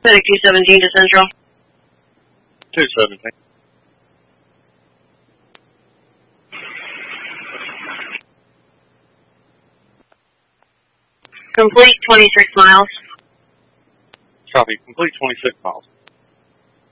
Medic 217 to Central. 217. Complete 26 miles. Copy. Complete 26 miles.